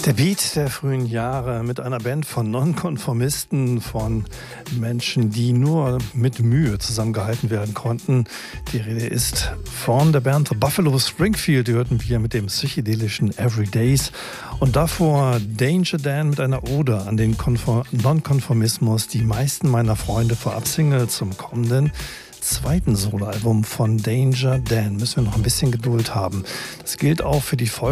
Der Beat der frühen Jahre mit einer Band von Nonkonformisten, von Menschen, die nur mit Mühe zusammengehalten werden konnten. Die Rede ist von der Band Buffalo Springfield, die hörten wir mit dem psychedelischen Everydays. Und davor Danger Dan mit einer Ode an den Nonkonformismus. Die meisten meiner Freunde vorab Single zum kommenden zweiten Soloalbum von Danger Dan. Müssen wir noch ein bisschen Geduld haben. Das gilt auch für die